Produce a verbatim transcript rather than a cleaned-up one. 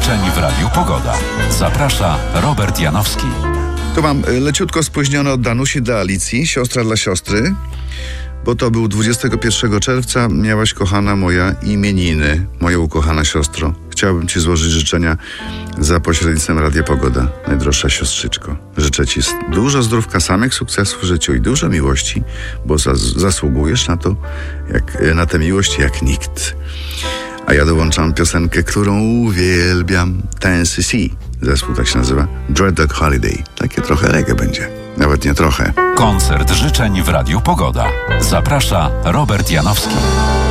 życzeń w Radiu Pogoda. Zaprasza Robert Janowski. Tu mam leciutko spóźnione od Danusi do Alicji, siostra dla siostry, bo to był dwudziestego pierwszego czerwca. Miałaś, kochana moja, imieniny, moja ukochana siostro. Chciałbym Ci złożyć życzenia za pośrednictwem Radia Pogoda, najdroższa siostrzyczko. Życzę Ci dużo zdrówka, samych sukcesów w życiu i dużo miłości, bo zas- zasługujesz na to, jak, na tę miłość jak nikt. A ja dołączam piosenkę, którą uwielbiam, Tennessee Sea. Zespół tak się nazywa, Dreadlock Holiday. Takie trochę reggae będzie, nawet nie trochę. Koncert życzeń w Radiu Pogoda. Zaprasza Robert Janowski.